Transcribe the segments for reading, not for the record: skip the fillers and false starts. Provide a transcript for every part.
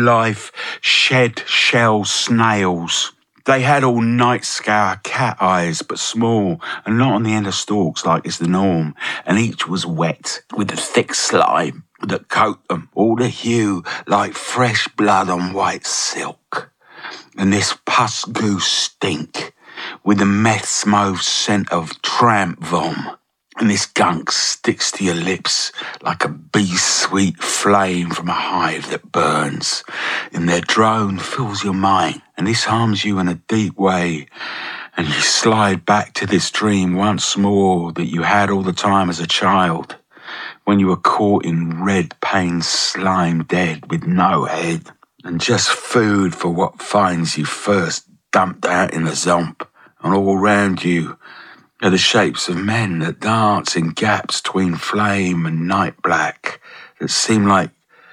life shed shell snails. They had all night scour cat eyes, but small and not on the end of stalks like is the norm, and each was wet with the thick slime that coat them, all the hue like fresh blood on white silk. And this pus goo stink with the meth's mauve scent of tramp vom. And this gunk sticks to your lips like a bee-sweet flame from a hive that burns. And their drone fills your mind, and this harms you in a deep way. And you slide back to this dream once more that you had all the time as a child, when you were caught in red pain slime dead with no head, and just food for what finds you first dumped out in the zomp. And all around you are the shapes of men that dance in gaps between flame and night black that seem like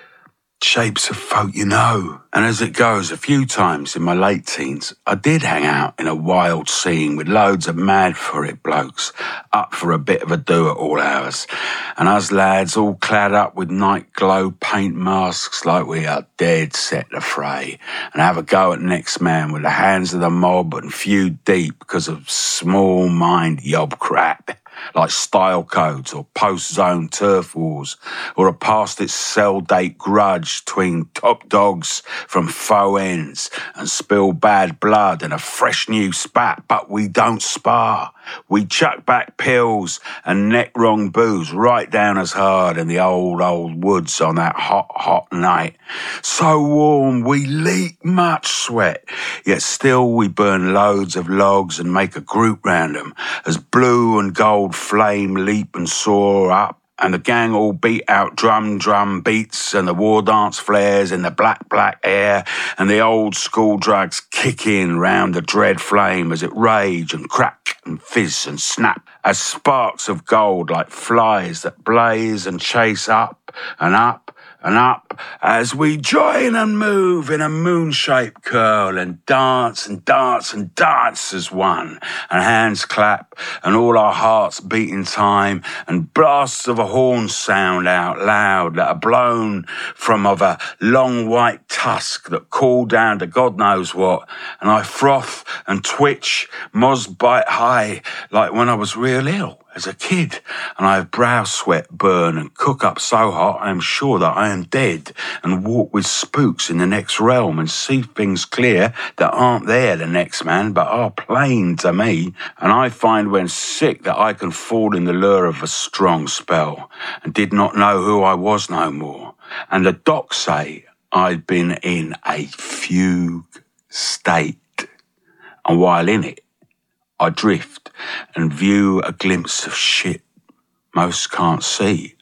shapes of folk you know. And as it goes, a few times in my late teens, I did hang out in a wild scene with loads of mad for it blokes up for a bit of a do at all hours. And us lads all clad up with night glow paint masks like we are dead set to fray and have a go at next man with the hands of the mob and feud deep because of small mind yob crap, like style codes or post-zone turf wars or a past its sell date grudge between top dogs from faux ends and spill bad blood and a fresh new spat. But we don't spar. We chuck back pills and neck wrong booze right down as hard in the old woods on that hot night. So warm we leak much sweat, yet still we burn loads of logs and make a group round them as blue and gold flame leap and soar up. And the gang all beat out drum beats and the war dance flares in the black air, and the old school drugs kick in round the dread flame as it rage and crack and fizz and snap as sparks of gold like flies that blaze and chase up and up and up as we join and move in a moon-shaped curl and dance as one, and hands clap and all our hearts beat in time, and blasts of a horn sound out loud that are blown from of a long white tusk that call down to God knows what, and I froth and twitch, moz bite high like when I was real ill as a kid, and I have brow sweat burn and cook up so hot I am sure that I am dead, and walk with spooks in the next realm and see things clear that aren't there the next man but are plain to me, and I find when sick that I can fall in the lure of a strong spell and did not know who I was no more, and the docs say I'd been in a fugue state, and while in it I drift and view a glimpse of shit most can't see.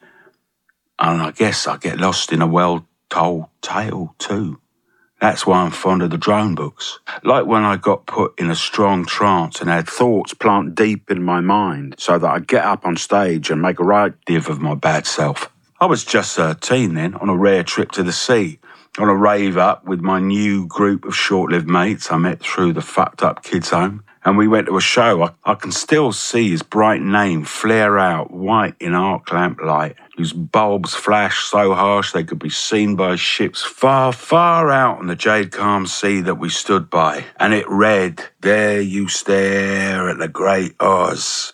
And I guess I get lost in a well-told tale too. That's why I'm fond of the drone books. Like when I got put in a strong trance and had thoughts plant deep in my mind so that I'd get up on stage and make a right div of my bad self. I was just 13 then, on a rare trip to the sea, on a rave up with my new group of short-lived mates I met through the fucked up kids' home. And we went to a show. I can still see his bright name flare out white in arc lamp light, whose bulbs flashed so harsh they could be seen by ships far, far out on the jade calm sea that we stood by. And it read, "There you stare at the great Oz."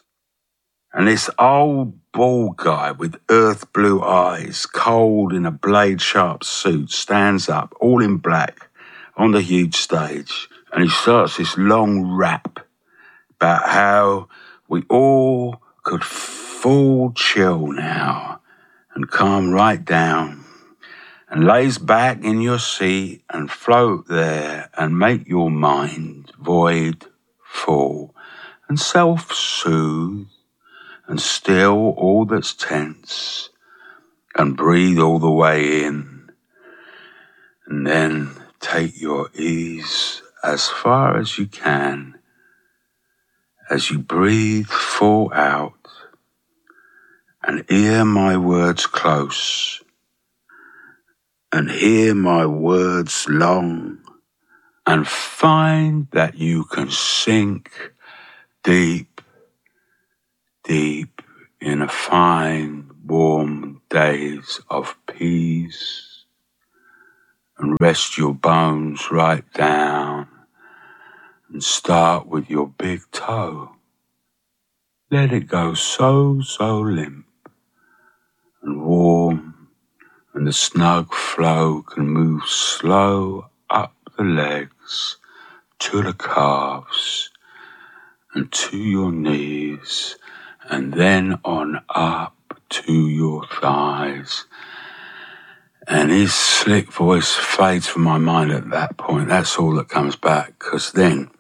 And this old bald guy with earth blue eyes, cold in a blade-sharp suit, stands up, all in black, on the huge stage. And he starts this long rap about how we all could full chill now and calm right down, and lays back in your seat and float there and make your mind void, full, and self-soothe, and still all that's tense, and breathe all the way in, and then take your ease as far as you can as you breathe full out, and hear my words close, and hear my words long, and find that you can sink deep, deep in a fine, warm daze of peace and rest your bones right down and start with your big toe. Let it go so limp and warm, and the snug flow can move slow up the legs to the calves and to your knees, and then on up to your thighs. And his slick voice fades from my mind at that point. That's all that comes back, because then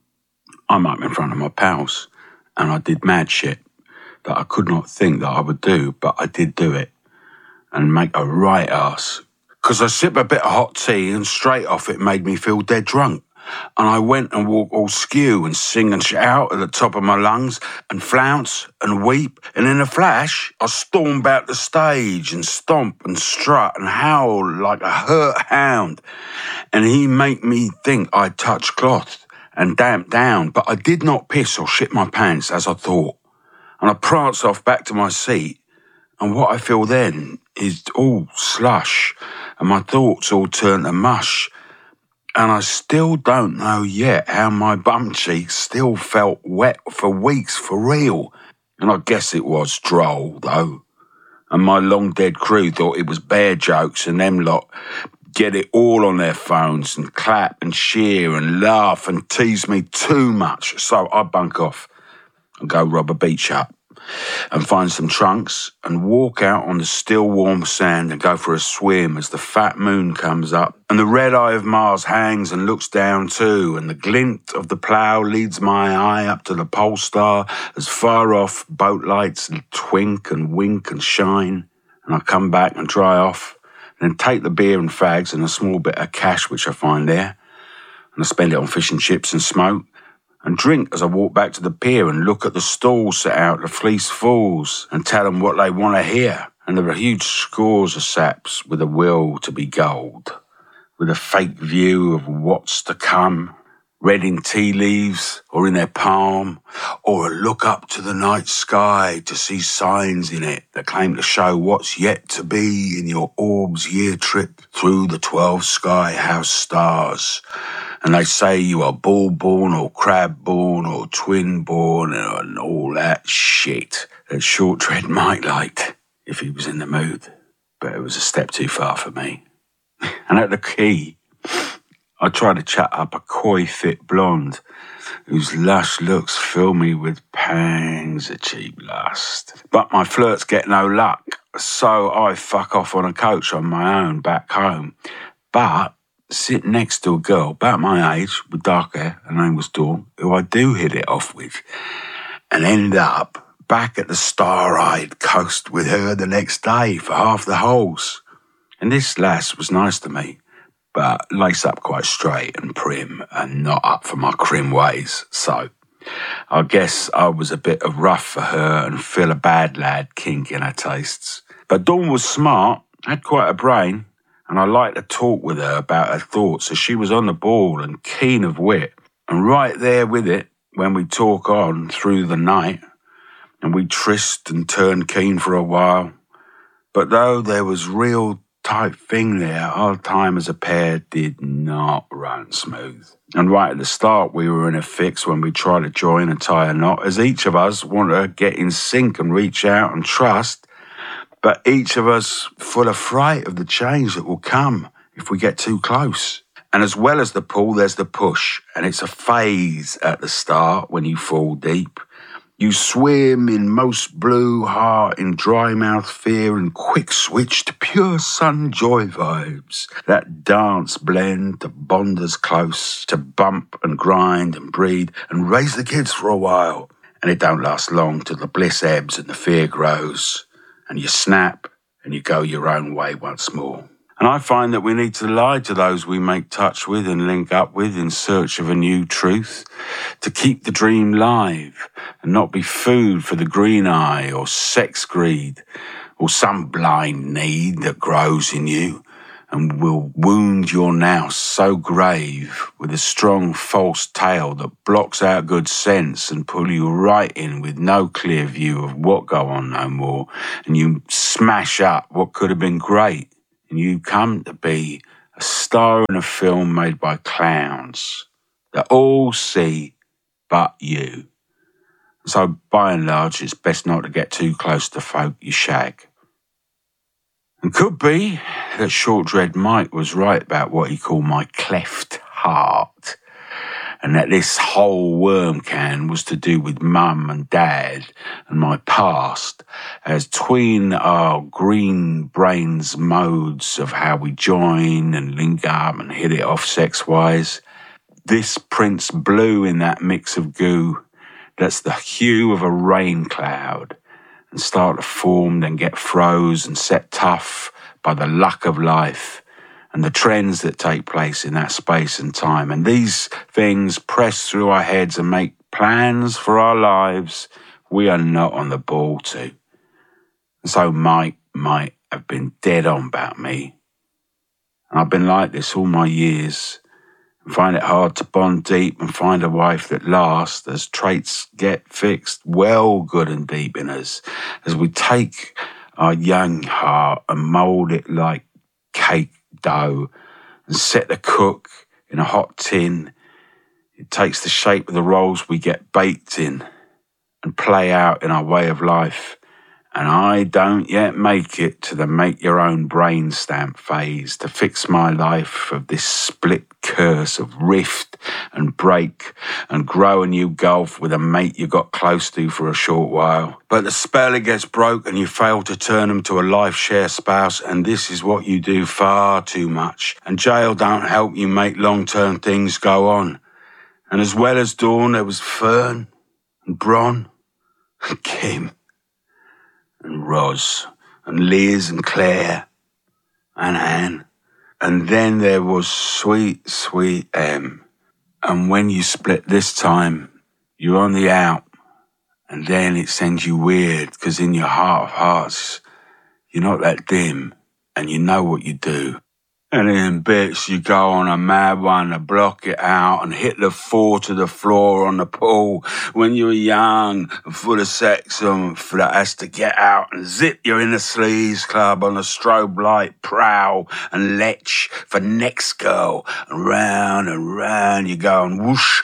I'm up in front of my pals and I did mad shit that I could not think that I would do, but I did do it and make a right ass. Because I sipped a bit of hot tea and straight off it made me feel dead drunk. And I went and walked all skew and sing and shout at the top of my lungs and flounce and weep. And in a flash, I stormed out the stage and stomp and strut and howl like a hurt hound. And he made me think I'd touched cloth and damped down, but I did not piss or shit my pants as I thought. And I pranced off back to my seat. And what I feel then is all slush and my thoughts all turn to mush. And I still don't know yet how my bum cheeks still felt wet for weeks for real. And I guess it was droll, though. And my long dead crew thought it was bear jokes, and them lot get it all on their phones and clap and cheer and laugh and tease me too much. So I bunk off and go rob a beach hut and find some trunks and walk out on the still warm sand and go for a swim as the fat moon comes up and the red eye of Mars hangs and looks down too, and the glint of the plough leads my eye up to the pole star as far off boat lights twink and wink and shine. And I come back and dry off and then take the beer and fags and a small bit of cash which I find there, and I spend it on fish and chips and smoke and drink as I walk back to the pier and look at the stalls set out to fleece fools and tell them what they want to hear. And there are huge scores of saps with a will to be gold, with a fake view of what's to come, read in tea leaves or in their palm, or a look up to the night sky to see signs in it that claim to show what's yet to be in your orb's year trip through the 12 sky house stars. And they say you are bull-born or crab-born or twin-born and all that shit that Short Tread might liked if he was in the mood. But it was a step too far for me. And at the quay, I tried to chat up a coy fit blonde whose lush looks fill me with pangs of cheap lust. But my flirts get no luck, so I fuck off on a coach on my own back home. But sit next to a girl about my age with dark hair, her name was Dawn, who I do hit it off with, and end up back at the star-eyed coast with her the next day for half the holes. And this lass was nice to me, but lace up quite straight and prim and not up for my crim ways. So I guess I was a bit of rough for her and feel a bad lad kink in her tastes. But Dawn was smart, had quite a brain, and I liked to talk with her about her thoughts, as she was on the ball and keen of wit. And right there with it, when we talk on through the night, and we tryst and turned keen for a while. But though there was real tight thing there, our time as a pair did not run smooth. And right at the start, we were in a fix when we tried to join and tie a knot, as each of us wanted to get in sync and reach out and trust, but each of us full of fright of the change that will come if we get too close. And as well as the pull, there's the push, and it's a phase at the start when you fall deep. You swim in most blue heart, in dry mouth fear, and quick switch to pure sun joy vibes. That dance blend to bond us close, to bump and grind and breed and raise the kids for a while. And it don't last long till the bliss ebbs and the fear grows, and you snap and you go your own way once more. And I find that we need to lie to those we make touch with and link up with in search of a new truth, to keep the dream live and not be food for the green eye or sex greed or some blind need that grows in you and will wound your now so grave with a strong false tale that blocks out good sense and pull you right in with no clear view of what go on no more, and you smash up what could have been great. And you come to be a star in a film made by clowns that all see but you. So by and large, it's best not to get too close to folk you shag. It could be that Short Dread Mike was right about what he called my cleft heart, and that this whole worm can was to do with mum and dad and my past, as tween our green brains modes of how we join and link up and hit it off sex-wise. This prints blue in that mix of goo that's the hue of a rain cloud, and start to form, then get froze and set tough by the luck of life and the trends that take place in that space and time. And these things press through our heads and make plans for our lives we are not on the ball to. And so Mike might have been dead on about me. And I've been like this all my years, and find it hard to bond deep and find a wife that lasts as traits get fixed well good and deep in us, as we take our young heart and mould it like cake dough and set the cook in a hot tin. It takes the shape of the rolls we get baked in and play out in our way of life. And I don't yet make it to the make your own brain stamp phase to fix my life of this split curse of rift and break and grow a new gulf with a mate you got close to for a short while. But the spell it gets broke and you fail to turn them to a life share spouse, and this is what you do far too much. And jail don't help you make long-term things go on. And as well as Dawn, there was Fern and Bron and Kim and Roz, and Liz and Claire, and Anne. And then there was sweet, sweet Em. And when you split this time, you're on the out. And then it sends you weird, because in your heart of hearts, you're not that dim, and you know what you do. And in bits, you go on a mad one to block it out and hit the 4 to the floor on the pool when you were young and full of sex and that has to get out and zip you in the sleaze club on a strobe light prowl and lech for next girl. And round you go and whoosh,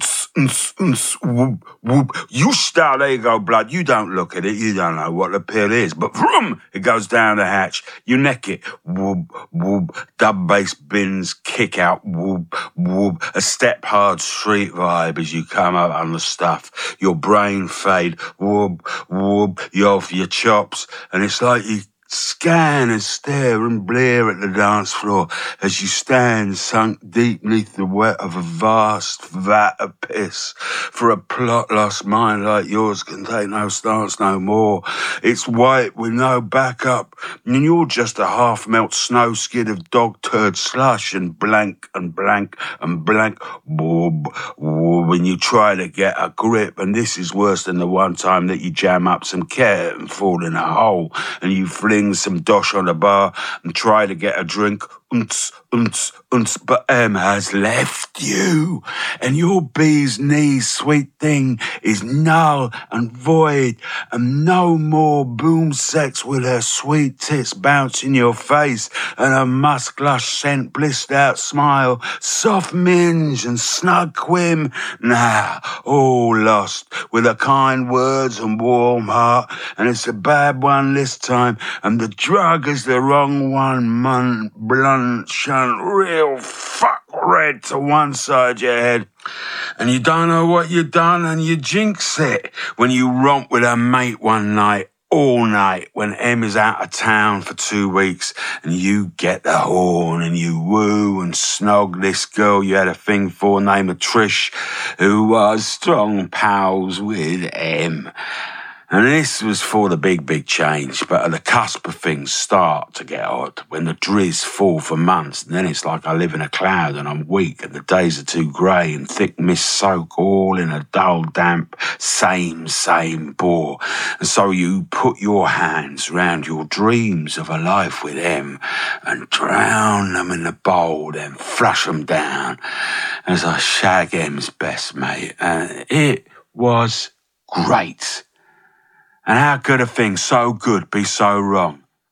whoop, whoop. You start, there you go, blood. You don't look at it. You don't know what the pill is. But vroom, it goes down the hatch. You neck it. Whoop, whoop. Dub bass bins, kick out, whoop, whoop, a step hard street vibe as you come up on the stuff. Your brain fade, whoop, whoop, you're off your chops, and it's like you scan and stare and blear at the dance floor as you stand sunk deep beneath the wet of a vast vat of piss. For a plot-lost mind like yours can take no stance no more. It's white with no backup, and you're just a half-melt snow skid of dog turd slush and blank and blank and blank. Woob, woob, when you try to get a grip, and this is worse than the one time that you jam up some cat and fall in a hole, and you fling some dosh on the bar and try to get a drink, but Em has left you, and your bee's knees sweet thing is null and void, and no more boom sex with her sweet tits bounce in your face, and her musk lush scent blissed out smile, soft minge and snug quim. Nah, all lost with her kind words and warm heart, and it's a bad one this time, and the drug is the wrong one, blunt, shunt, real fuck red to one side your head. And you don't know what you done, and you jinx it when you romp with a mate one night, all night, when Em is out of town for 2 weeks, and you get the horn and you woo and snog this girl you had a thing for named Trish, who was strong pals with Em. And this was for the big change, but at the cusp of things start to get odd, when the drizz fall for months, and then it's like I live in a cloud and I'm weak and the days are too grey and thick mist soak all in a dull, damp, same bore. And so you put your hands round your dreams of a life with Em and drown them in the bowl, then flush them down as I shag Em's best mate. And it was great. And how could a thing so good be so wrong?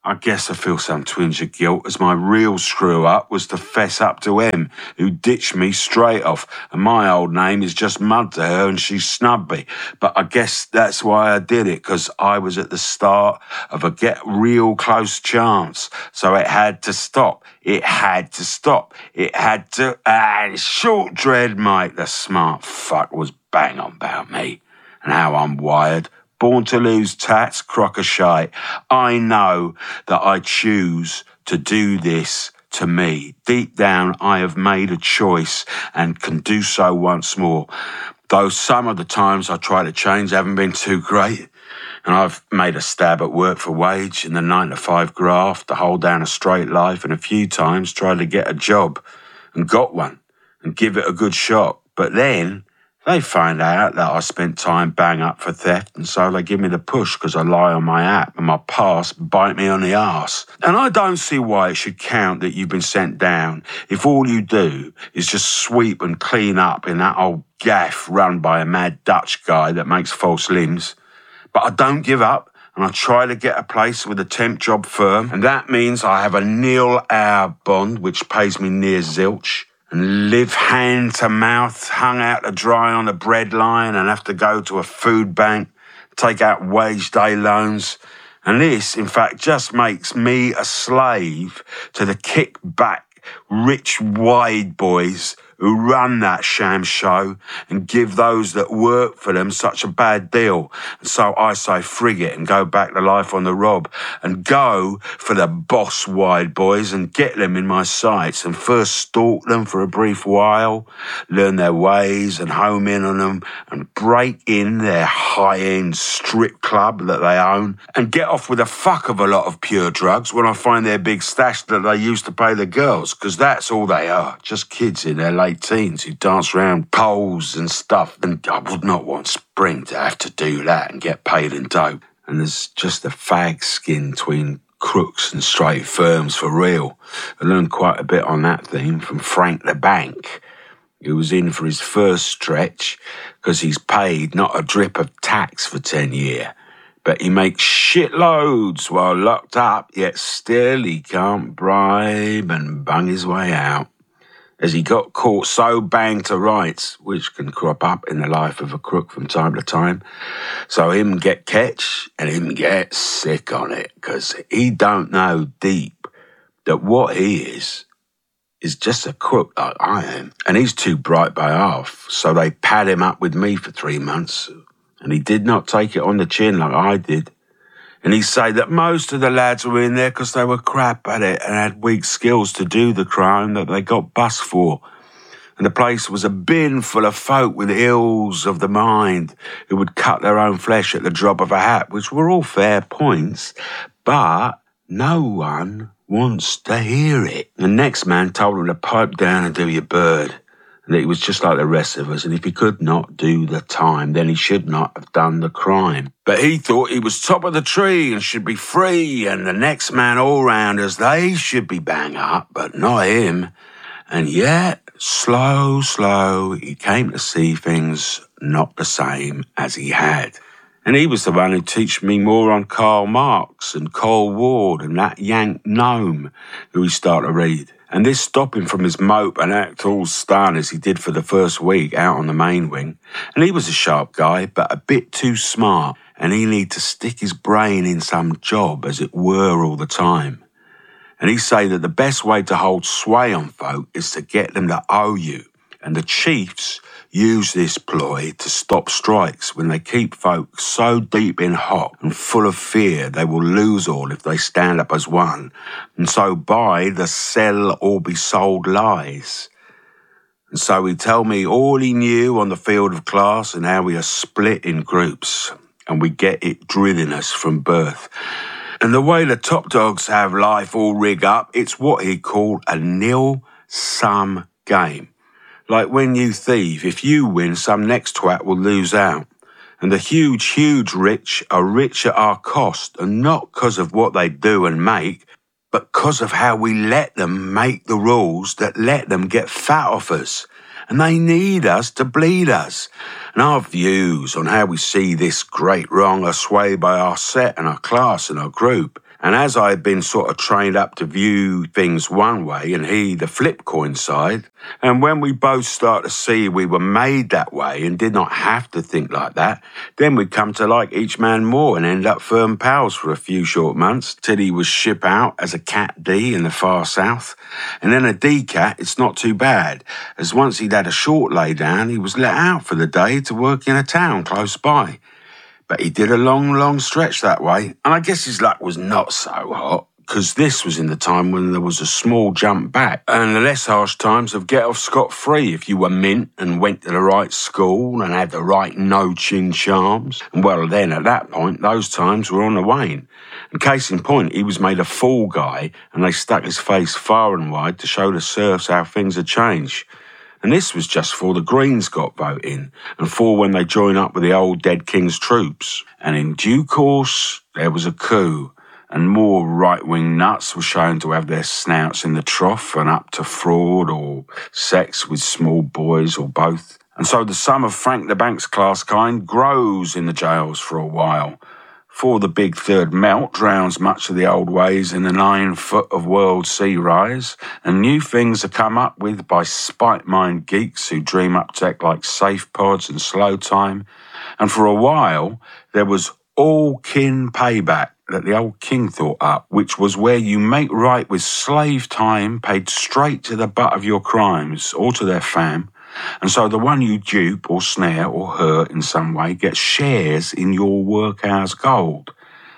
I guess I feel some twinge of guilt, as my real screw-up was to fess up to Em, who ditched me straight off, and my old name is just mud to her and she snubbed me. But I guess that's why I did it, because I was at the start of a get real close chance. So it had to stop. It had to stop. It had to... And short dread, mate, the smart fuck was bang on about me and how I'm wired. Born to lose tats, crock of shite. I know that I choose to do this to me. Deep down, I have made a choice and can do so once more. Though some of the times I try to change haven't been too great. And I've made a stab at work for wage in the 9-to-5 graft to hold down a straight life, and a few times tried to get a job and got one and give it a good shot. But then they find out that I spent time bang up for theft, and so they give me the push because I lie on my app and my past bite me on the arse. And I don't see why it should count that you've been sent down if all you do is just sweep and clean up in that old gaff run by a mad Dutch guy that makes false limbs. But I don't give up, and I try to get a place with a temp job firm, and that means I have a nil-hour bond, which pays me near zilch, and live hand to mouth, hung out to dry on the bread line, and have to go to a food bank, take out wage day loans. And this, in fact, just makes me a slave to the kickback rich wide boys who run that sham show and give those that work for them such a bad deal. And so I say frig it and go back to life on the rob and go for the boss wide boys and get them in my sights and first stalk them for a brief while, learn their ways and home in on them and break in their high-end strip club that they own and get off with a fuck of a lot of pure drugs when I find their big stash that they used to pay the girls, because that's all they are, just kids in their late teens who dance around poles and stuff. And I would not want Spring to have to do that and get paid in dope. And there's just a fag skin between crooks and straight firms for real. I learned quite a bit on that theme from Frank the Bank, who was in for his first stretch because he's paid not a drip of tax for 10 years. But he makes shitloads while locked up, yet still he can't bribe and bung his way out, as he got caught so banged to rights, which can crop up in the life of a crook from time to time. So him get catch and him get sick on it, because he don't know deep that what he is just a crook like I am. And he's too bright by half, so they pad him up with me for 3 months. And he did not take it on the chin like I did. And he say that most of the lads were in there because they were crap at it and had weak skills to do the crime that they got bust for. And the place was a bin full of folk with ills of the mind who would cut their own flesh at the drop of a hat, which were all fair points, but no one wants to hear it. The next man told him to pipe down and do your bird, and that he was just like the rest of us, and if he could not do the time, then he should not have done the crime. But he thought he was top of the tree and should be free, and the next man all round us, they should be bang up, but not him. And yet, slow, he came to see things not the same as he had. And he was the one who taught me more on Karl Marx and Cole Ward and that Yank gnome who he started to read. And this stopped him from his mope and act all stun as he did for the first week out on the main wing. And he was a sharp guy, but a bit too smart, and he needed to stick his brain in some job, as it were, all the time. And he say that the best way to hold sway on folk is to get them to owe you. And the chiefs use this ploy to stop strikes when they keep folk so deep in hot and full of fear they will lose all if they stand up as one, and so buy the sell or be sold lies. And so he tell me all he knew on the field of class and how we are split in groups, and we get it drilling us from birth. And the way the top dogs have life all rig up, it's what he called a nil-sum game. Like when you thieve, if you win, some next twat will lose out. And the huge rich are rich at our cost, and not because of what they do and make, but because of how we let them make the rules that let them get fat off us. And they need us to bleed us. And our views on how we see this great wrong are swayed by our set and our class and our group. And as I had been sort of trained up to view things one way and he the flip coin side, and when we both start to see we were made that way and did not have to think like that, then we'd come to like each man more and end up firm pals for a few short months till he was ship out as a Cat D in the far south. And then a D Cat, it's not too bad, as once he'd had a short lay down, he was let out for the day to work in a town close by. But he did a long stretch that way, and I guess his luck was not so hot, because this was in the time when there was a small jump back, and the less harsh times of get off scot-free if you were mint and went to the right school and had the right no-chin charms. And well, then at that point, those times were on the wane. And case in point, he was made a fool guy, and they stuck his face far and wide to show the serfs how things had changed. And this was just for the Greens got vote in, and for when they joined up with the old dead king's troops. And in due course, there was a coup, and more right-wing nuts were shown to have their snouts in the trough and up to fraud or sex with small boys or both. And so the sum of Frank the Bank's class kind grows in the jails for a while. For the big third melt drowns much of the old ways in the 9 foot of world sea rise, and new things are come up with by spite-mind geeks who dream up tech like safe pods and slow time. And for a while, there was all kin payback that the old king thought up, which was where you make right with slave time paid straight to the butt of your crimes or to their fam. And so the one you dupe or snare or hurt in some way gets shares in your workhouse gold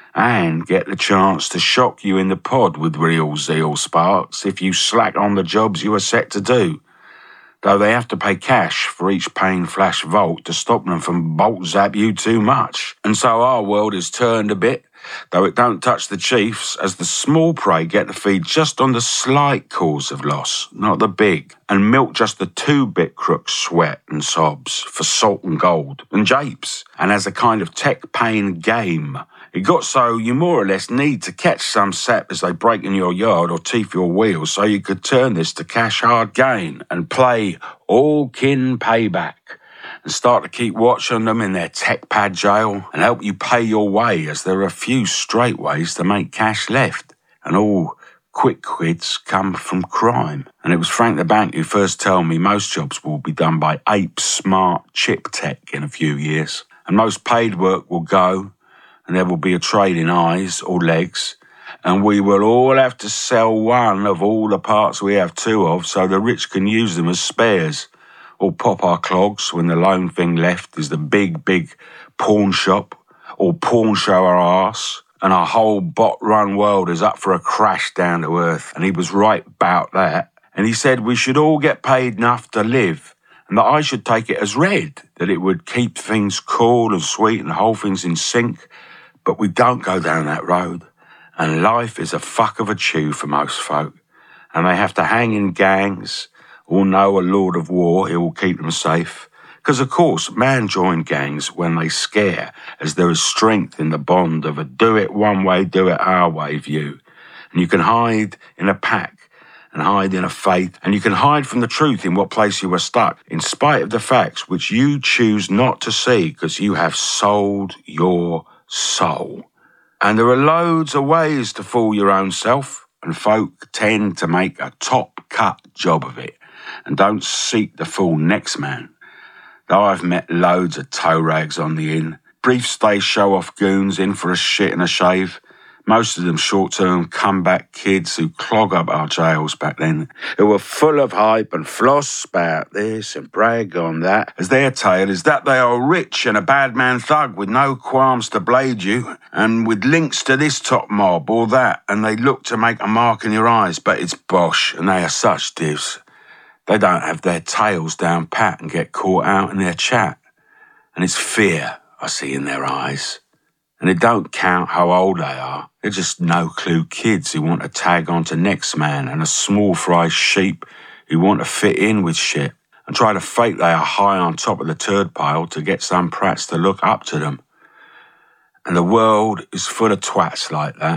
and get the chance to shock you in the pod with real zeal sparks if you slack on the jobs you are set to do, though they have to pay cash for each pane flash vault to stop them from bolt zap you too much. And so our world is turned a bit, though it don't touch the chiefs, as the small prey get to feed just on the slight cause of loss, not the big, and milk just the 2-bit crooks' sweat and sobs for salt and gold and japes. And as a kind of tech pain game, it got so you more or less need to catch some sap as they break in your yard or teeth your wheels so you could turn this to cash hard gain and play all kin payback and start to keep watch on them in their tech pad jail and help you pay your way, as there are a few straight ways to make cash left, and all quick quids come from crime. And it was Frank the Bank who first told me most jobs will be done by ape smart chip tech in a few years, and most paid work will go, and there will be a trade in eyes or legs, and we will all have to sell one of all the parts we have 2 of so the rich can use them as spares, or pop our clogs when the lone thing left is the big pawn shop, or pawn show our arse, and our whole bot-run world is up for a crash down to earth. And he was right about that. And he said we should all get paid enough to live, and that I should take it as read, that it would keep things cool and sweet and hold things in sync. But we don't go down that road, and life is a fuck of a chew for most folk, and they have to hang in gangs or know a lord of war who will keep them safe. Because, of course, man join gangs when they scare, as there is strength in the bond of a do it one way, do it our way view. And you can hide in a pack and hide in a faith, and you can hide from the truth in what place you are stuck, in spite of the facts which you choose not to see because you have sold your soul. And there are loads of ways to fool your own self, and folk tend to make a top-cut job of it and don't seek the fool next man. Though I've met loads of toe rags on the inn, brief stay show-off goons in for a shit and a shave, most of them short-term comeback kids who clog up our jails back then, who were full of hype and floss about this and brag on that, as their tale is that they are rich and a bad man thug with no qualms to blade you, and with links to this top mob or that, and they look to make a mark in your eyes, but it's bosh, and they are such divs. They don't have their tails down pat and get caught out in their chat. And it's fear I see in their eyes. And it don't count how old they are. They're just no-clue kids who want to tag on to next man, and a small fry sheep who want to fit in with shit and try to fake they are high on top of the turd pile to get some prats to look up to them. And the world is full of twats like that.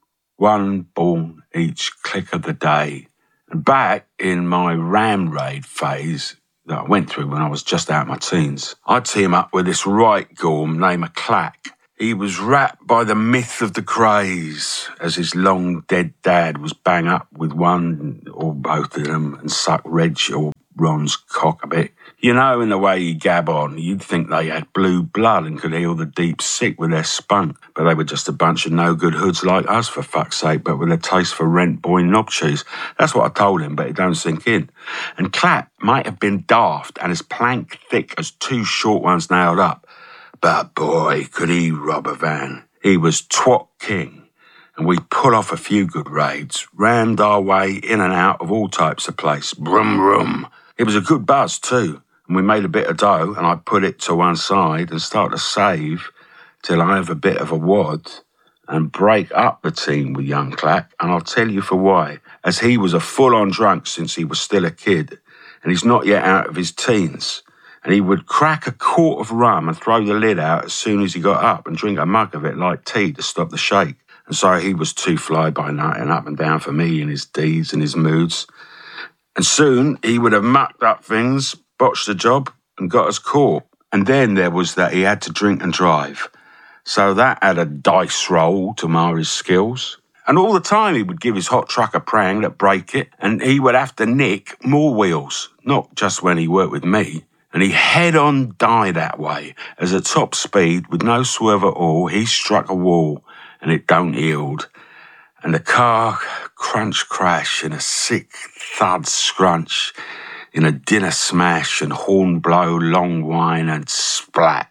One born each click of the day. And back in my ram raid phase that I went through when I was just out of my teens, I'd team up with this right gorm named Clack. He was wrapped by the myth of the craze, as his long dead dad was bang up with one or both of them and sucked Reg or Ron's cock a bit. You know, in the way he gab on, you'd think they had blue blood and could heal the deep sick with their spunk, but they were just a bunch of no-good hoods like us, for fuck's sake, but with a taste for rent boy knob cheese. That's what I told him, but it don't sink in. And Clapp might have been daft and as plank thick as two short ones nailed up, but boy, could he rob a van. He was twat king, and we pulled off a few good raids, rammed our way in and out of all types of place. Brum, brum. It was a good buzz too, and we made a bit of dough, and I put it to one side and started to save till I have a bit of a wad and break up the team with young Clack, and I'll tell you for why. As he was a full-on drunk since he was still a kid, and he's not yet out of his teens, and he would crack a quart of rum and throw the lid out as soon as he got up and drink a mug of it like tea to stop the shake. And so he was too fly-by-night and up and down for me in his deeds and his moods. And soon he would have mucked up things, botched the job, and got us caught. And then there was that he had to drink and drive. So that had a dice roll to mar his skills. And all the time he would give his hot truck a prang that'd break it, and he would have to nick more wheels, not just when he worked with me. And he head-on died that way, as at top speed, with no swerve at all, he struck a wall, and it don't yield. And the car crunch crash in a sick thud scrunch, in a dinner smash and horn blow, long whine and splat.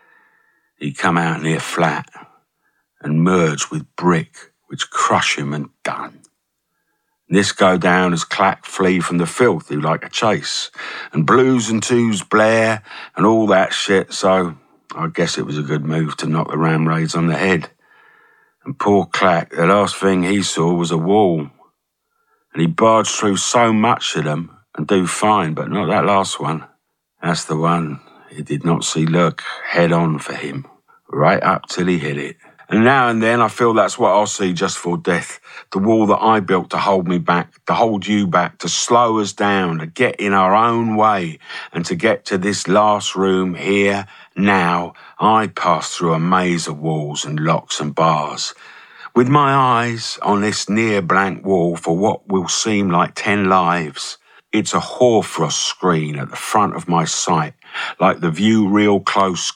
He come out near flat and merge with brick, which crush him and done. This go down as Clack flee from the filth who like a chase, and blues and twos blare and all that shit, so I guess it was a good move to knock the ram raids on the head. And poor Clack, the last thing he saw was a wall. And he barged through so much of them and do fine, but not that last one. That's the one he did not see look head on for him, right up till he hit it. And now and then I feel that's what I'll see just for death. The wall that I built to hold me back, to hold you back, to slow us down, to get in our own way, and to get to this last room here, now. I pass through a maze of walls and locks and bars, with my eyes on this near blank wall for what will seem like 10 lives. It's a hoarfrost screen at the front of my sight, like the view real close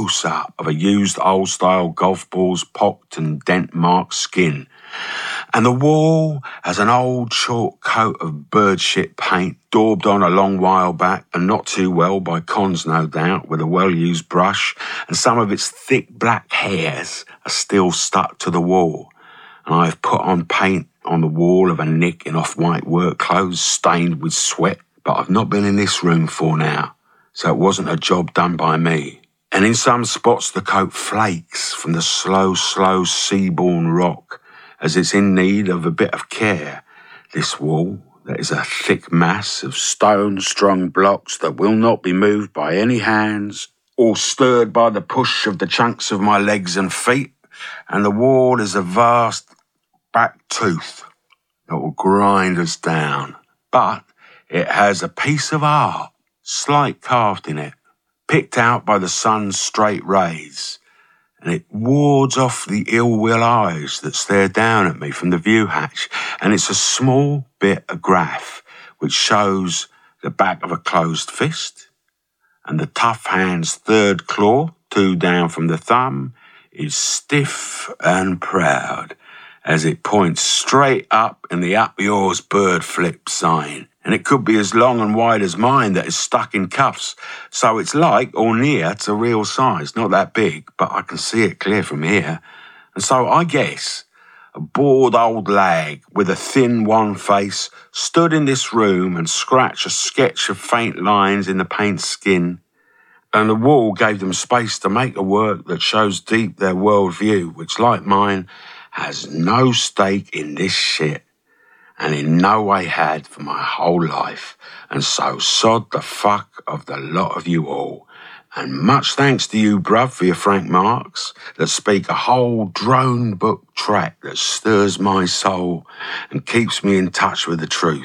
up of a used old-style golf ball's pocked and dent-marked skin. And the wall has an old short coat of bird-shit paint, daubed on a long while back, and not too well by Cons, no doubt, with a well-used brush, and some of its thick black hairs are still stuck to the wall. And I have put on paint on the wall of a nick in off-white work clothes stained with sweat, but I've not been in this room for now, so it wasn't a job done by me. And in some spots the coat flakes from the slow seaborne rock, as it's in need of a bit of care. This wall, that is a thick mass of stone-strung blocks that will not be moved by any hands, or stirred by the push of the chunks of my legs and feet, and the wall is a vast back tooth that will grind us down. But it has a piece of art, slight carved in it, picked out by the sun's straight rays, and it wards off the ill-will eyes that stare down at me from the view hatch, and it's a small bit of graph which shows the back of a closed fist, and the tough hand's third claw, 2 down from the thumb, is stiff and proud as it points straight up in the up yours bird flip sign. And it could be as long and wide as mine that is stuck in cuffs. So it's like or near to real size. Not that big, but I can see it clear from here. And so I guess a bored old lag with a thin wan face stood in this room and scratched a sketch of faint lines in the paint skin. And the wall gave them space to make a work that shows deep their world view, which, like mine, has no stake in this shit, and in no way had for my whole life. And so sod the fuck of the lot of you all. And much thanks to you, bruv, for your frank marks that speak a whole drone book track that stirs my soul and keeps me in touch with the truth.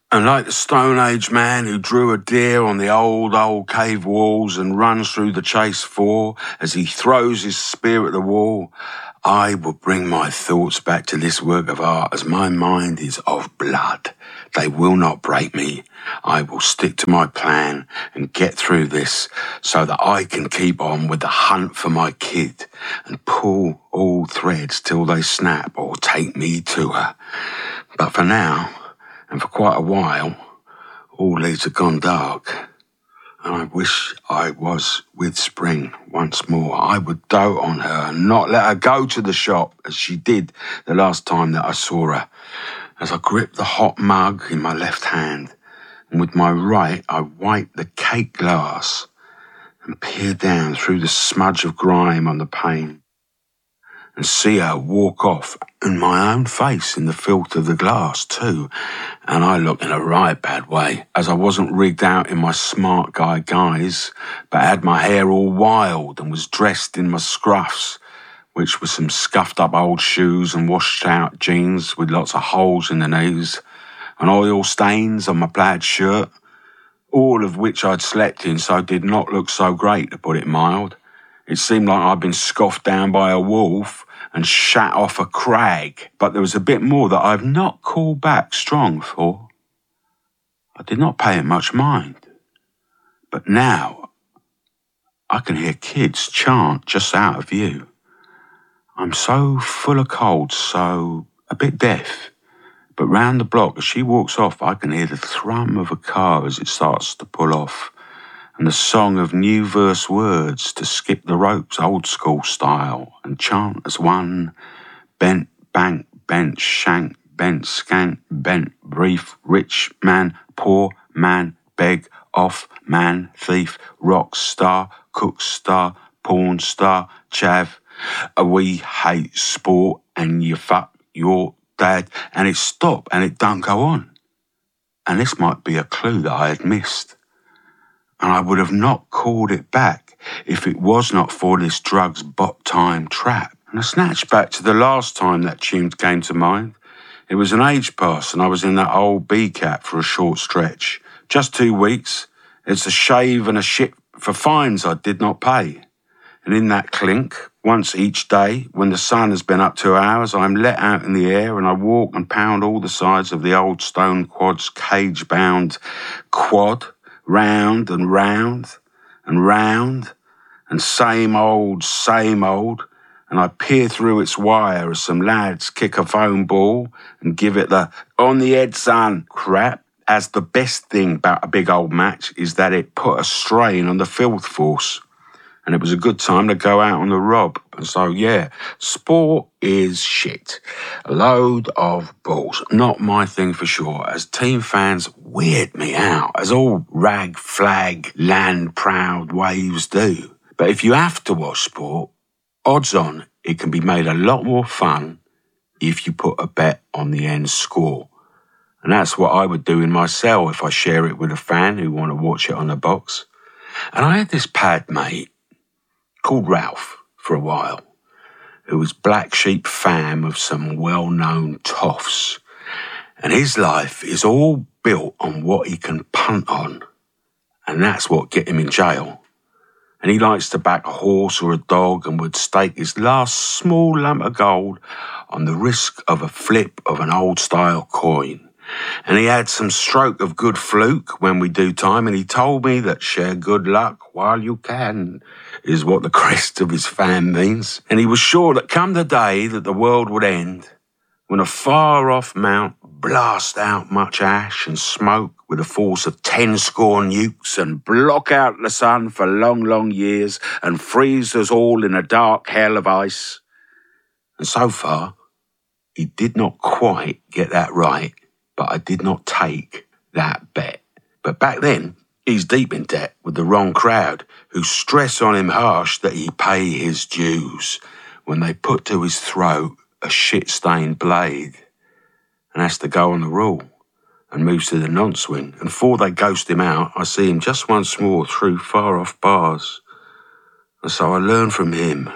And like the Stone Age man who drew a deer on the old cave walls and runs through the chase for as he throws his spear at the wall, I will bring my thoughts back to this work of art as my mind is of blood. They will not break me. I will stick to my plan and get through this so that I can keep on with the hunt for my kid and pull all threads till they snap or take me to her. But for now, and for quite a while, all leads have gone dark. And I wish I was with Spring once more. I would dote on her and not let her go to the shop as she did the last time that I saw her. As I gripped the hot mug in my left hand, and with my right I wiped the cake glass and peered down through the smudge of grime on the pane, and see her walk off, and my own face in the filth of the glass too, and I looked in a right bad way, as I wasn't rigged out in my smart guy guise, but had my hair all wild and was dressed in my scruffs, which were some scuffed up old shoes and washed out jeans with lots of holes in the knees, and oil stains on my plaid shirt, all of which I'd slept in, so did not look so great, to put it mild. It seemed like I'd been scoffed down by a wolf and shat off a crag, but there was a bit more that I've not called back strong for. I did not pay it much mind, but now I can hear kids chant just out of view. I'm so full of cold, so a bit deaf, but round the block as she walks off I can hear the thrum of a car as it starts to pull off, and the song of new verse words to skip the ropes old school style and chant as one: bent, bank, bent, shank, bent, skank, bent, brief, rich man, poor man, beg, off man, thief, rock star, cook star, porn star, chav. We hate sport and you fuck your dad, and it stopped and it don't go on. And this might be a clue that I had missed. And I would have not called it back if it was not for this drugs bot time trap. And I snatched back to the last time that tune came to mind. It was an age pass and I was in that old B-cap for a short stretch. Just 2 weeks. It's a shave and a shit for fines I did not pay. And in that clink, once each day, when the sun has been up 2 hours, I'm let out in the air and I walk and pound all the sides of the old stone quad's cage-bound quad, round and round and round, and same old, and I peer through its wire as some lads kick a foam ball and give it the on the head son crap, as the best thing about a big old match is that it put a strain on the filth force. And it was a good time to go out on the rob. And so, yeah, sport is shit. A load of balls. Not my thing for sure, as team fans weird me out, as all rag, flag, land proud waves do. But if you have to watch sport, odds on it can be made a lot more fun if you put a bet on the end score. And that's what I would do in my cell if I share it with a fan who want to watch it on the box. And I had this pad mate called Ralph for a while, who was black sheep fam of some well-known toffs. And his life is all built on what he can punt on. And that's what get him in jail. And he likes to back a horse or a dog and would stake his last small lump of gold on the risk of a flip of an old-style coin. And he had some stroke of good fluke when we do time, and he told me that share good luck while you can is what the crest of his fam means. And he was sure that come the day that the world would end, when a far-off mount blast out much ash and smoke with a force of 10 score nukes and block out the sun for long, long years and freeze us all in a dark hell of ice. And so far, he did not quite get that right, but I did not take that bet. But back then, he's deep in debt with the wrong crowd, who stress on him harsh that he pay his dues when they put to his throat a shit-stained blade, and has to go on the rule and moves to the non-swing. And before they ghost him out, I see him just once more through far-off bars. And so I learn from him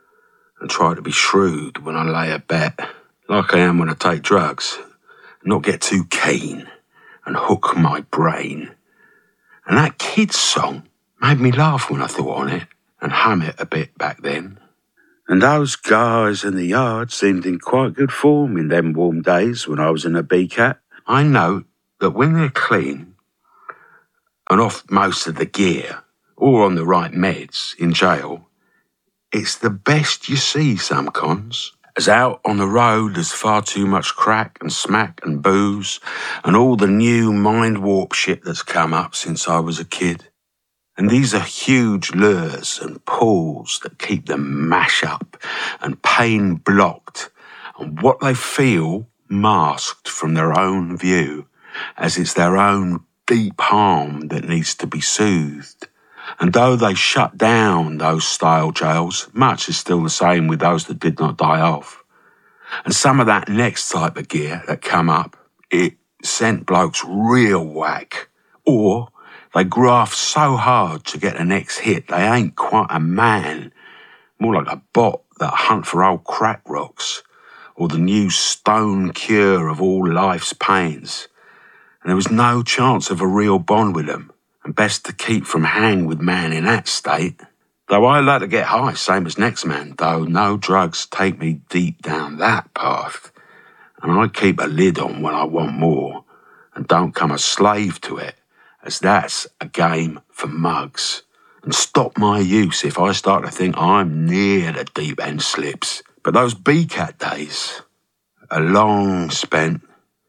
and try to be shrewd when I lay a bet, like I am when I take drugs. Not get too keen and hook my brain. And that kid's song made me laugh when I thought on it and hum it a bit back then. And those guys in the yard seemed in quite good form in them warm days when I was in a BCAT. I know that when they're clean and off most of the gear or on the right meds in jail, it's the best you see some cons. As out on the road there's far too much crack and smack and booze and all the new mind warp shit that's come up since I was a kid. And these are huge lures and pulls that keep them mash up and pain blocked and what they feel masked from their own view, as it's their own deep harm that needs to be soothed. And though they shut down those style jails, much is still the same with those that did not die off. And some of that next type of gear that come up, it sent blokes real whack, or they graft so hard to get the next hit, they ain't quite a man, more like a bot that hunt for old crack rocks, or the new stone cure of all life's pains. And there was no chance of a real bond with them, and best to keep from hang with man in that state. Though I like to get high, same as next man, though no drugs take me deep down that path. And I keep a lid on when I want more, and don't come a slave to it, as that's a game for mugs. And stop my use if I start to think I'm near the deep end slips. But those BCAT days are long spent.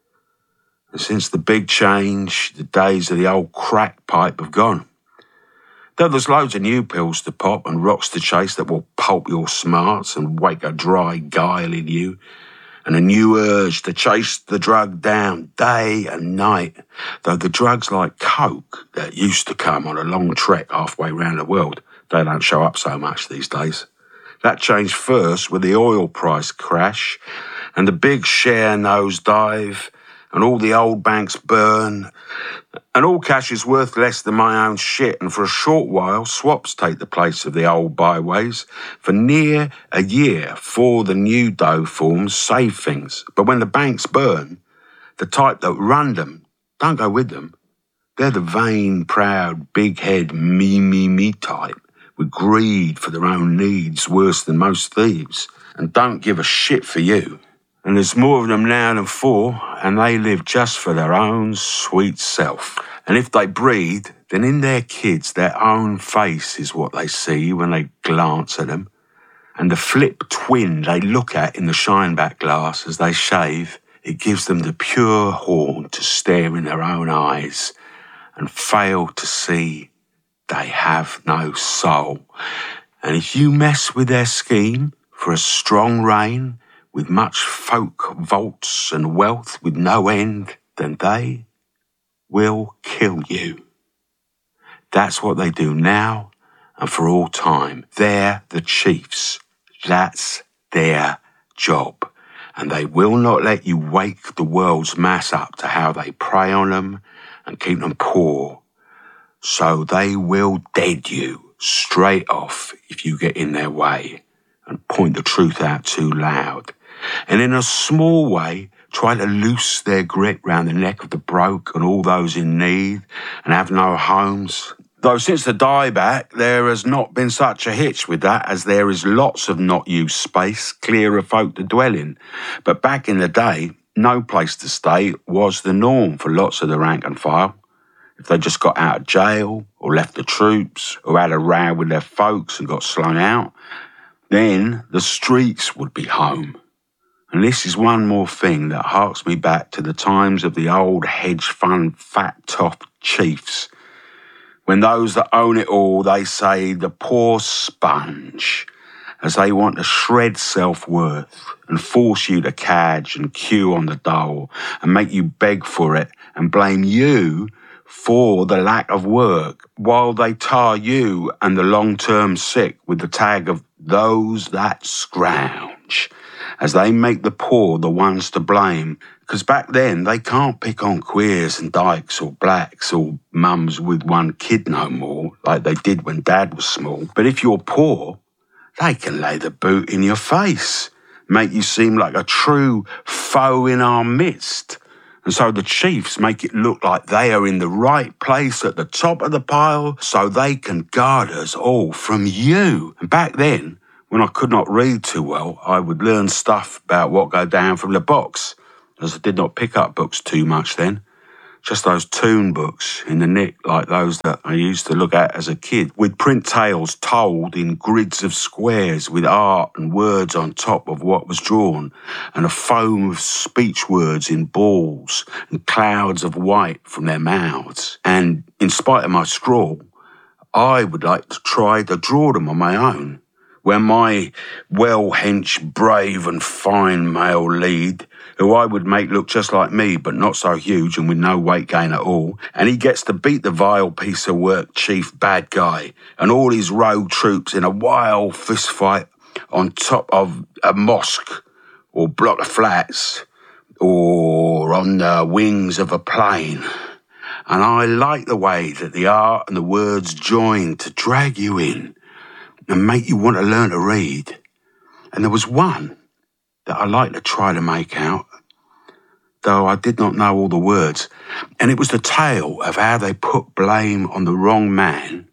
And since the big change, the days of the old crack pipe have gone. Though there's loads of new pills to pop and rocks to chase that will pulp your smarts and wake a dry guile in you, and a new urge to chase the drug down day and night, though the drugs like coke that used to come on a long trek halfway round the world, they don't show up so much these days. That changed first with the oil price crash and the big share nosedive and all the old banks burn and all cash is worth less than my own shit, and for a short while swaps take the place of the old byways for near a year for the new dough forms save things. But when the banks burn, the type that run them don't go with them. They're the vain, proud, big head, me type with greed for their own needs worse than most thieves and don't give a shit for you. And there's more of them now than before, and they live just for their own sweet self. And if they breed, then in their kids, their own face is what they see when they glance at them. And the flip twin they look at in the shineback glass as they shave, it gives them the pure horn to stare in their own eyes and fail to see they have no soul. And if you mess with their scheme for a strong reign, with much folk vaults and wealth with no end, then they will kill you. That's what they do now and for all time. They're the chiefs. That's their job. And they will not let you wake the world's mass up to how they prey on them and keep them poor. So they will dead you straight off if you get in their way and point the truth out too loud. And in a small way, try to loose their grip round the neck of the broke and all those in need and have no homes. Though since the dieback, there has not been such a hitch with that, as there is lots of not used space clear of folk to dwell in. But back in the day, no place to stay was the norm for lots of the rank and file. If they just got out of jail or left the troops or had a row with their folks and got slung out, then the streets would be home. And this is one more thing that harks me back to the times of the old hedge fund fat-topped chiefs, when those that own it all, they say the poor sponge, as they want to shred self-worth and force you to cadge and queue on the dole and make you beg for it and blame you for the lack of work, while they tar you and the long-term sick with the tag of those that scrounge, as they make the poor the ones to blame, because back then they can't pick on queers and dykes or blacks or mums with one kid no more, like they did when Dad was small. But if you're poor, they can lay the boot in your face, make you seem like a true foe in our midst, And so the chiefs make it look like they are in the right place at the top of the pile so they can guard us all from you. And back then, when I could not read too well, I would learn stuff about what go down from the box, as I did not pick up books too much then. Just those tune books in the nick like those that I used to look at as a kid, with print tales told in grids of squares with art and words on top of what was drawn, and a foam of speech words in balls and clouds of white from their mouths. And in spite of my scrawl, I would like to try to draw them on my own, where my well-hench, brave and fine male lead, who I would make look just like me, but not so huge and with no weight gain at all, and he gets to beat the vile piece of work chief bad guy and all his rogue troops in a wild fist fight on top of a mosque or block of flats or on the wings of a plane. And I like the way that the art and the words join to drag you in and make you want to learn to read. And there was one that I like to try to make out, though I did not know all the words, and it was the tale of how they put blame on the wrong man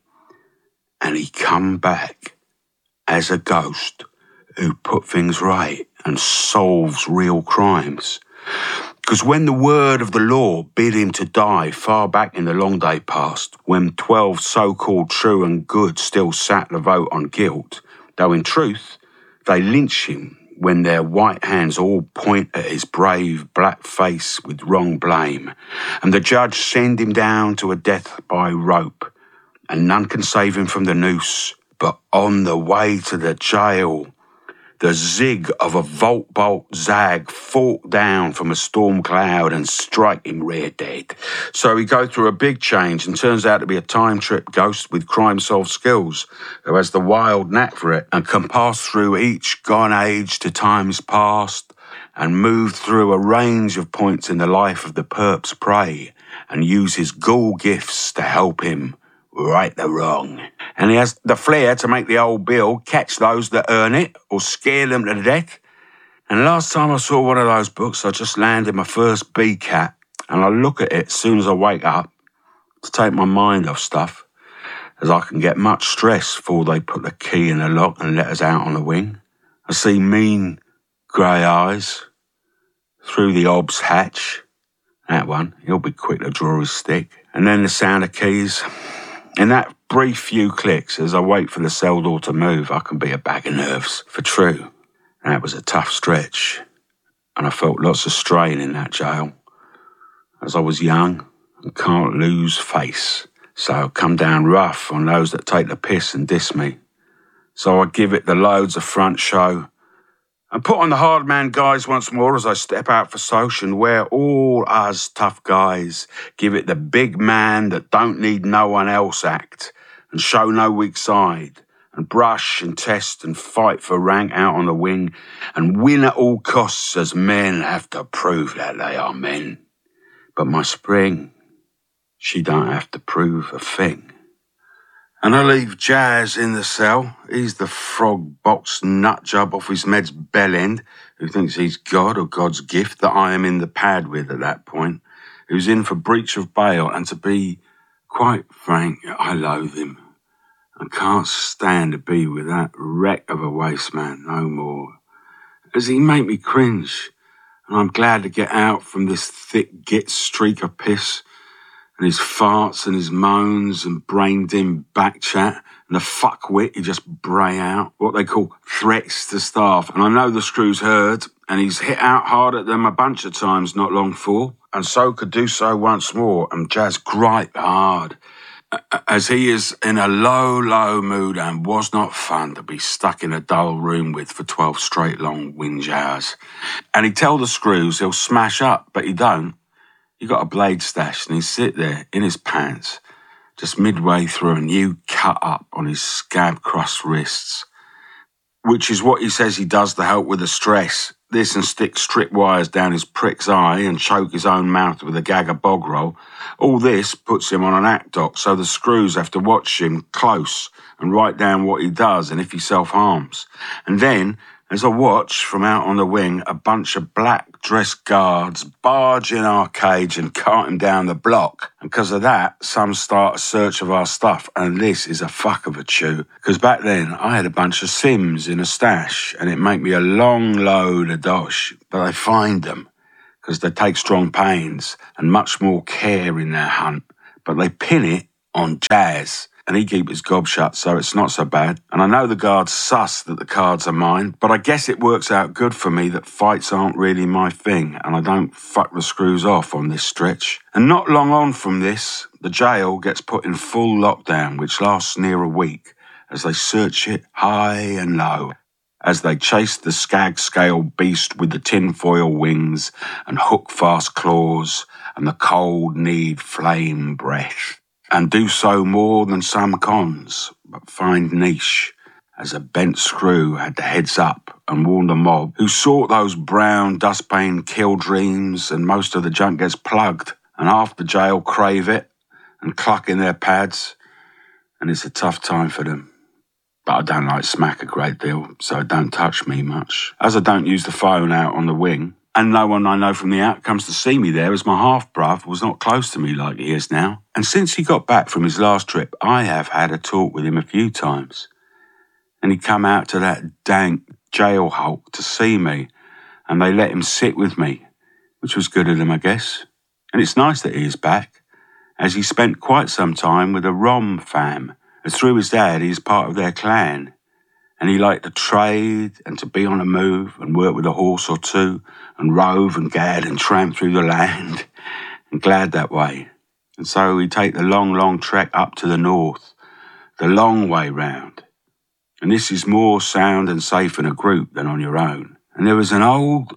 and he come back as a ghost who put things right and solves real crimes. Because when the word of the law bid him to die far back in the long day past, when 12 so-called true and good still sat the vote on guilt, though in truth they lynch him when their white hands all point at his brave black face with wrong blame, and the judge send him down to a death by rope, and none can save him from the noose, but on the way to the jail, the zig of a bolt zag fork down from a storm cloud and strike him rear dead. So he goes through a big change and turns out to be a time trip ghost with crime-solved skills, who has the wild knack for it and can pass through each gone age to times past and move through a range of points in the life of the perp's prey and use his ghoul gifts to help him right the wrong. And he has the flair to make the old bill catch those that earn it or scare them to death. And last time I saw one of those books, I just landed my first BCAT, and I look at it as soon as I wake up to take my mind off stuff, as I can get much stress before they put the key in the lock and let us out on the wing. I see mean grey eyes through the ob's hatch. That one, he'll be quick to draw his stick. And then the sound of keys. In that brief few clicks, as I wait for the cell door to move, I can be a bag of nerves, for true. That was a tough stretch, and I felt lots of strain in that jail, as I was young and can't lose face. So I come down rough on those that take the piss and diss me. So I give it the loads of front show, and put on the hard man guys once more as I step out for social, where all us tough guys give it the big man that don't need no one else act, and show no weak side, and brush and test and fight for rank out on the wing, and win at all costs as men have to prove that they are men. But my Spring, she don't have to prove a thing. And I leave Jazz in the cell. He's the frog box nut job off his med's bell end, who thinks he's God or God's gift that I am in the pad with at that point, who's in for breach of bail, and to be quite frank, I loathe him. I can't stand to be with that wreck of a waste man no more, as he make me cringe, and I'm glad to get out from this thick git streak of piss, and his farts and his moans and brain-dim back chat and the fuckwit he just bray out, what they call threats to staff. And I know the screws heard, and he's hit out hard at them a bunch of times not long for, and so could do so once more, and Jazz gripe hard, as he is in a low mood and was not fun to be stuck in a dull room with for 12 straight long whinge hours. And he'd tell the screws he'll smash up, but he don't. He got a blade stashed and he'd sit there in his pants, just midway through a new cut up on his scab-crossed wrists, which is what he says he does to help with the stress. This and stick strip wires down his prick's eye and choke his own mouth with a gag of bog roll. All this puts him on an act doc, so the screws have to watch him close and write down what he does and if he self-harms. And then, As I watched from out on the wing, a bunch of black-dressed guards barge in our cage and cart him down the block. And because of that, some start a search of our stuff. And this is a fuck of a chew. Because back then, I had a bunch of Sims in a stash, and it made me a long load of dosh. But they find them, because they take strong pains and much more care in their hunt. But they pin it on Jazz, and he keep his gob shut, so it's not so bad. And I know the guards suss that the cards are mine, but I guess it works out good for me that fights aren't really my thing, and I don't fuck the screws off on this stretch. And not long on from this, the jail gets put in full lockdown, which lasts near a week, as they search it high and low, as they chase the skag-scale beast with the tinfoil wings and hook-fast claws and the cold-kneed flame breath. And do so more than some cons, but find niche, as a bent screw had the heads up and warned the mob, who sought those brown dustpan kill dreams, and most of the junk gets plugged, and half the jail crave it and cluck in their pads, and it's a tough time for them. But I don't like smack a great deal, so don't touch me much. As I don't use the phone out on the wing, and no one I know from the out comes to see me there, as my half-bruv was not close to me like he is now. And since he got back from his last trip, I have had a talk with him a few times. And he come out to that dank jail hulk to see me, and they let him sit with me, which was good of them, I guess. And it's nice that he is back, as he spent quite some time with the Rom fam, as through his dad he is part of their clan. And he liked to trade and to be on the move and work with a horse or two and rove and gad and tramp through the land, and glad that way. And so he'd take the long, long trek up to the north, the long way round. And this is more sound and safe in a group than on your own. And there was an old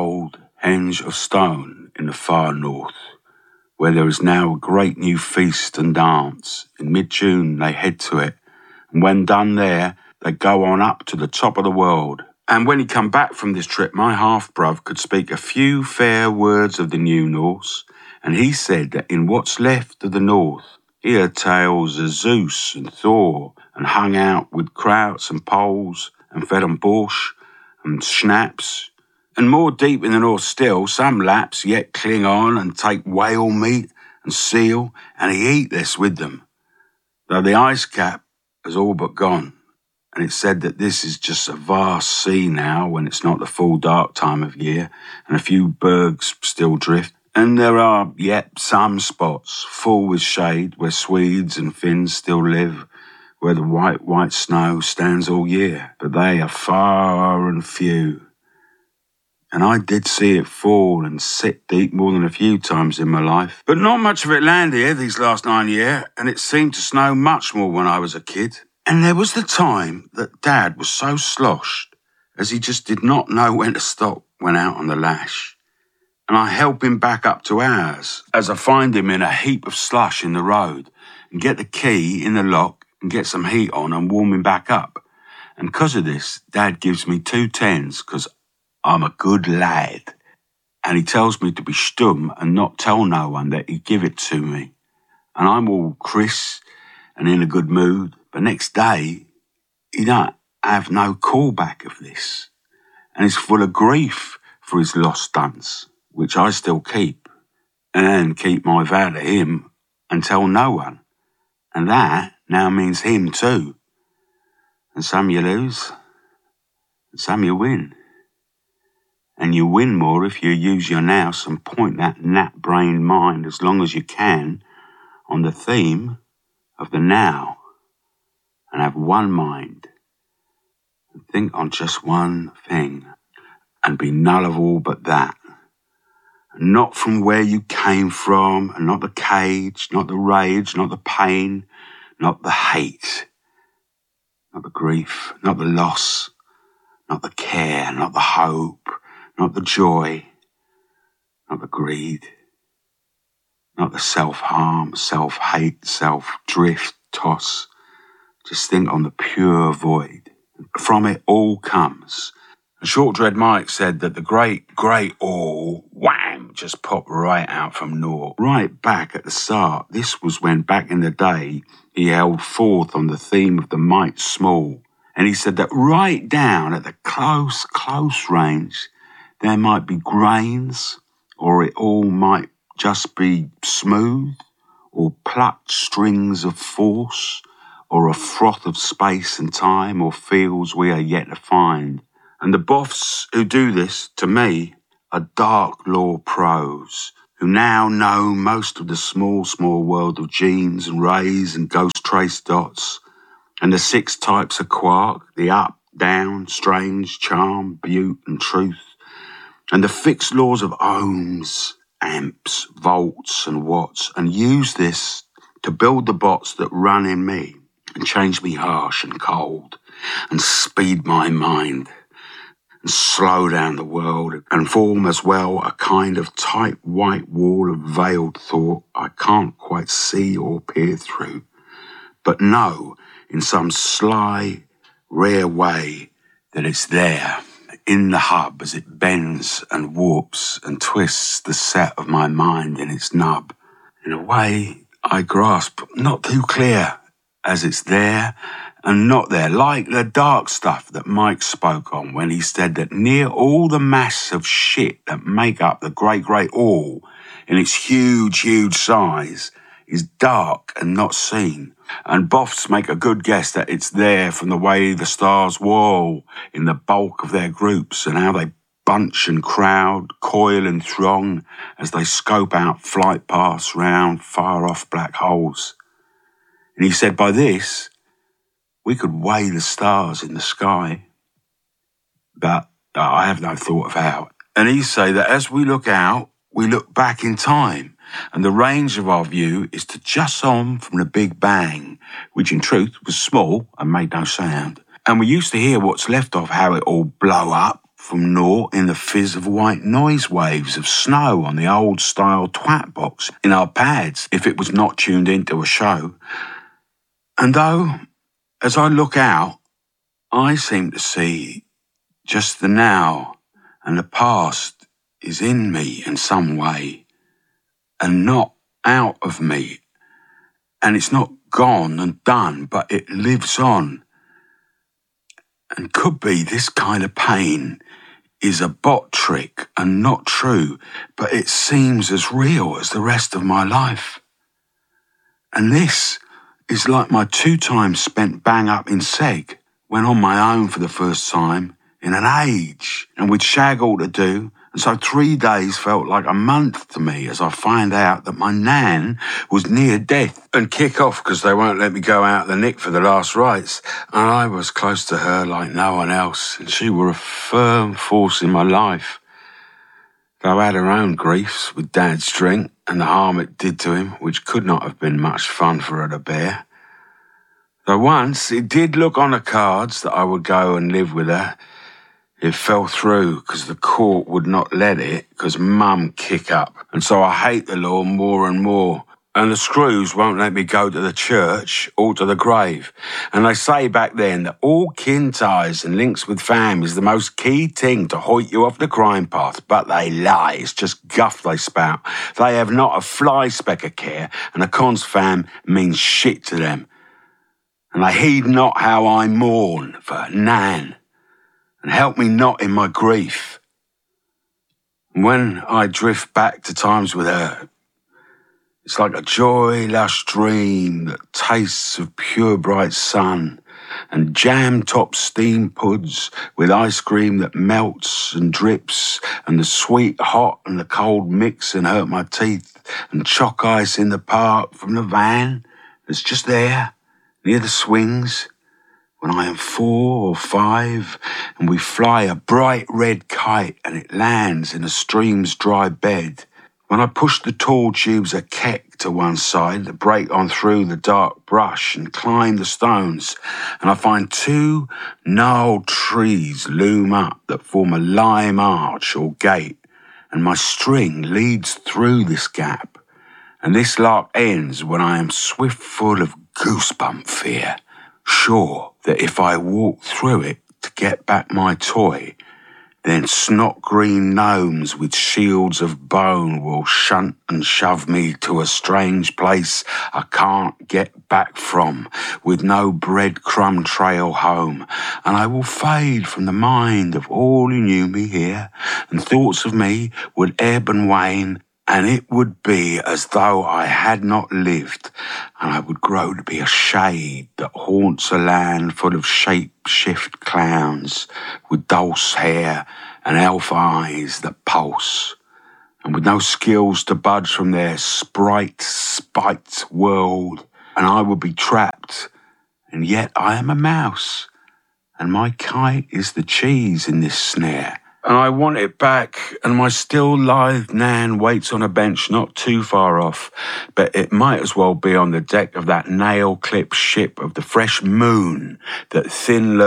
henge of stone in the far north, where there is now a great new feast and dance. In mid-June they head to it, and when done there, they go on up to the top of the world. And when he come back from this trip, my half-bruv could speak a few fair words of the New Norse, and he said that in what's left of the North, he heard tales of Zeus and Thor, and hung out with krauts and poles, and fed on borscht and schnapps. And more deep in the North still, some Lapps yet cling on and take whale meat and seal, and he eat this with them, though the ice cap has all but gone. And it's said that this is just a vast sea now when it's not the full dark time of year, and a few bergs still drift. And there are yet some spots full with shade where Swedes and Finns still live, where the white snow stands all year. But they are far and few. And I did see it fall and sit deep more than a few times in my life. But not much of it landed here these last 9 years, and it seemed to snow much more when I was a kid. And there was the time that Dad was so sloshed, as he just did not know when to stop when out on the lash. And I help him back up to ours, as I find him in a heap of slush in the road, and get the key in the lock and get some heat on and warm him back up. And because of this, Dad gives me 2 tens, because I'm a good lad. And he tells me to be stum and not tell no one that he'd give it to me. And I'm all crisp and in a good mood. But next day, he don't have no callback of this. And he's full of grief for his lost stunts, which I still keep, and keep my vow to him and tell no one. And that now means him too. And some you lose, and some you win. And you win more if you use your nous and point that gnat-brained mind as long as you can on the theme of the now. And have one mind, and think on just one thing, and be null of all but that. And not from where you came from, and not the cage, not the rage, not the pain, not the hate, not the grief, not the loss, not the care, not the hope, not the joy, not the greed, not the self-harm, self-hate, self-drift, toss. Just think on the pure void. From it all comes. And Short Dread Mike said that the great all, wham, just popped right out from naught. Right back at the start. This was when back in the day he held forth on the theme of the might small. And he said that right down at the close range, there might be grains, or it all might just be smooth, or plucked strings of force, or a froth of space and time, or fields we are yet to find. And the boffs who do this, to me, are dark law pros, who now know most of the small world of genes and rays and ghost trace dots, and the 6 types of quark, the up, down, strange, charm, beaut, and truth, and the fixed laws of ohms, amps, volts, and watts, and use this to build the bots that run in me and change me harsh and cold and speed my mind and slow down the world and form as well a kind of tight white wall of veiled thought I can't quite see or peer through, but know in some sly, rare way that it's there in the hub as it bends and warps and twists the set of my mind in its nub. In a way I grasp not too clear as it's there and not there, like the dark stuff that Mike spoke on when he said that near all the mass of shit that make up the great all in its huge size is dark and not seen. And boffs make a good guess that it's there from the way the stars whirl in the bulk of their groups and how they bunch and crowd, coil and throng as they scope out flight paths round far-off black holes. And he said by this, we could weigh the stars in the sky, but I have no thought of how. And he say that as we look out, we look back in time, and the range of our view is to just on from the Big Bang, which in truth was small and made no sound. And we used to hear what's left of how it all blow up from naught in the fizz of white noise waves of snow on the old-style twat box in our pads if it was not tuned into a show. And though, as I look out, I seem to see just the now, and the past is in me in some way and not out of me. And it's not gone and done, but it lives on. And could be this kind of pain is a bot trick and not true, but it seems as real as the rest of my life. And this is like my 2 times spent bang up in Seg, when on my own for the first time in an age, and with shag all to do, and so 3 days felt like a month to me as I find out that my nan was near death and kick off because they won't let me go out the nick for the last rites, and I was close to her like no one else, and she were a firm force in my life. Though I had her own griefs with Dad's drink and the harm it did to him, which could not have been much fun for her to bear. Though once it did look on the cards that I would go and live with her, it fell through because the court would not let it because Mum kick up. And so I hate the law more and more. And the screws won't let me go to the church or to the grave. And they say back then that all kin ties and links with fam is the most key thing to hoit you off the crime path. But they lie. It's just guff they spout. They have not a fly speck of care, and the cons fam means shit to them. And they heed not how I mourn for Nan, and help me not in my grief. And when I drift back to times with her, it's like a joy-lush dream that tastes of pure bright sun and jam-top steam puds with ice cream that melts and drips and the sweet hot and the cold mix and hurt my teeth and chalk ice in the park from the van that's just there near the swings when I am 4 or 5 and we fly a bright red kite and it lands in a stream's dry bed. When I push the tall tubes of keck to one side that break on through the dark brush and climb the stones, and I find 2 gnarled trees loom up that form a lime arch or gate, and my string leads through this gap, and this lark ends when I am swift full of goosebump fear, sure that if I walk through it to get back my toy, Then snot-green gnomes with shields of bone will shunt and shove me to a strange place I can't get back from, with no breadcrumb trail home, and I will fade from the mind of all who knew me here, and thoughts of me would ebb and wane, and it would be as though I had not lived, and I would grow to be a shade that haunts a land full of shape-shift clowns with dulse hair and elf eyes that pulse, and with no skills to budge from their sprite-spiked world, and I would be trapped, and yet I am a mouse, and my kite is the cheese in this snare. And I want it back, and my still lithe Nan waits on a bench not too far off, but it might as well be on the deck of that nail-clipped ship of the fresh moon that thin